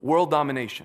World domination.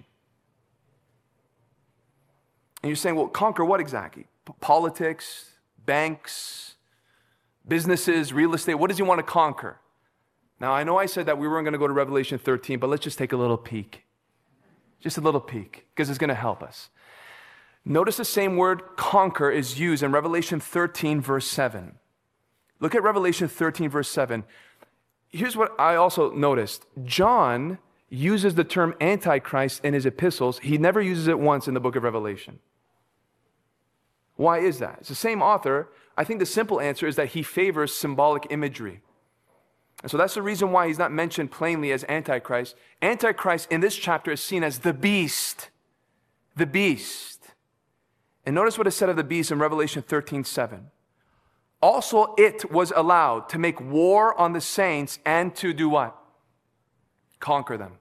And you're saying, well, conquer what exactly? Politics, banks, businesses, real estate. What does he want to conquer? Now, I know I said that we weren't going to go to Revelation 13, but let's just take a little peek. Just a little peek, because it's going to help us. Notice the same word conquer is used in Revelation 13, verse 7. Look at Revelation 13, verse 7. Here's what I also noticed. John uses the term Antichrist in his epistles. He never uses it once in the book of Revelation. Why is that? It's the same author. I think the simple answer is that he favors symbolic imagery. And so that's the reason why he's not mentioned plainly as Antichrist. Antichrist in this chapter is seen as the beast. The beast. And notice what is said of the beast in Revelation 13:7. Also it was allowed to make war on the saints and to do what? Conquer them.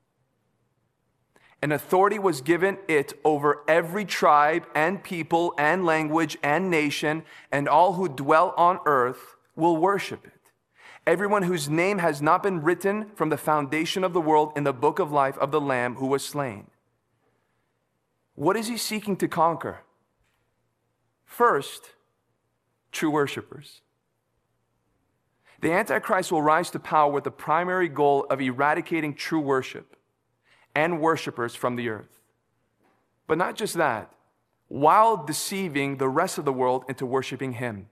And authority was given it over every tribe and people and language and nation, and all who dwell on earth will worship it. Everyone whose name has not been written from the foundation of the world in the book of life of the Lamb who was slain. What is he seeking to conquer? First, true worshipers. The Antichrist will rise to power with the primary goal of eradicating true worship and worshipers from the earth. But not just that, while deceiving the rest of the world into worshiping him.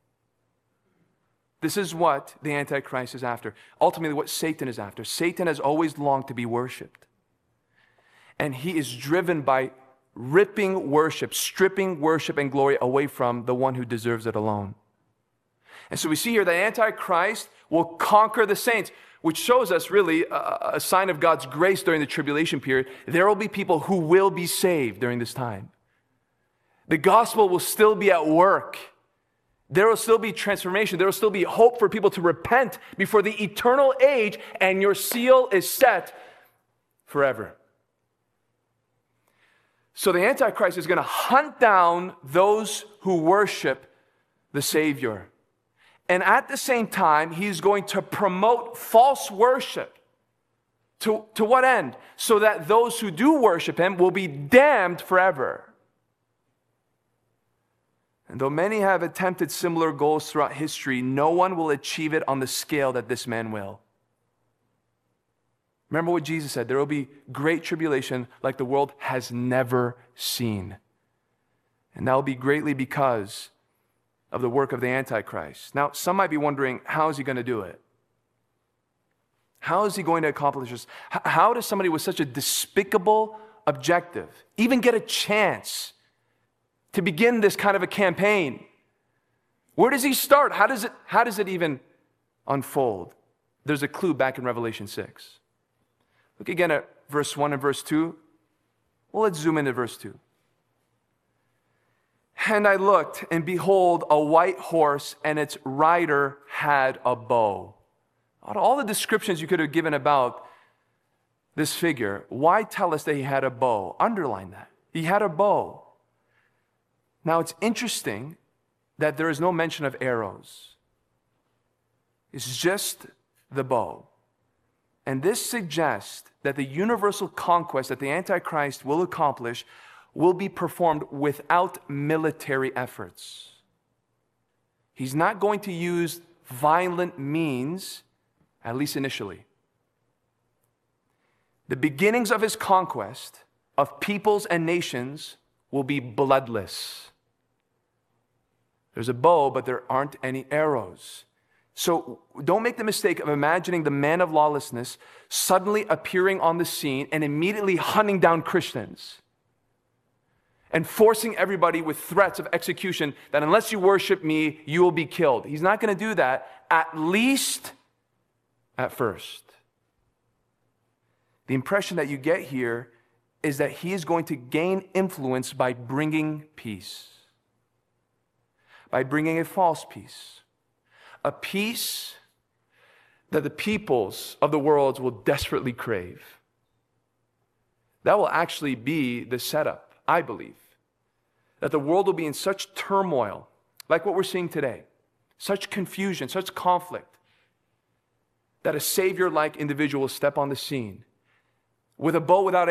This is what the Antichrist is after. Ultimately, what Satan is after. Satan has always longed to be worshiped. And he is driven by ripping worship, stripping worship and glory away from the one who deserves it alone. And so we see here that Antichrist will conquer the saints, which shows us really a sign of God's grace during the tribulation period. There will be people who will be saved during this time. The gospel will still be at work. There will still be transformation. There will still be hope for people to repent before the eternal age, and your seal is set forever. So the Antichrist is going to hunt down those who worship the Savior. And at the same time, he's going to promote false worship. To what end? So that those who do worship him will be damned forever. And though many have attempted similar goals throughout history, no one will achieve it on the scale that this man will. Remember what Jesus said, there will be great tribulation like the world has never seen. And that will be greatly because of the work of the Antichrist. Now, some might be wondering, how is he going to do it? How is he going to accomplish this? How does somebody with such a despicable objective even get a chance to begin this kind of a campaign? Where does he start? How does it even unfold? There's a clue back in Revelation 6. Look again at verse 1 and verse 2. Well, let's zoom into verse 2. And I looked, and behold, a white horse, and its rider had a bow. Out of all the descriptions you could have given about this figure, why tell us that he had a bow? Underline that. He had a bow. Now, it's interesting that there is no mention of arrows. It's just the bow. And this suggests that the universal conquest that the Antichrist will accomplish will be performed without military efforts. He's not going to use violent means, at least initially. The beginnings of his conquest of peoples and nations will be bloodless. There's a bow, but there aren't any arrows. So don't make the mistake of imagining the man of lawlessness suddenly appearing on the scene and immediately hunting down Christians and forcing everybody with threats of execution that unless you worship me, you will be killed. He's not going to do that, at least at first. The impression that you get here is that he is going to gain influence by bringing peace, by bringing a false peace, a peace that the peoples of the world will desperately crave. That will actually be the setup, I believe, that the world will be in such turmoil, like what we're seeing today, such confusion, such conflict, that a Savior-like individual will step on the scene with a boat without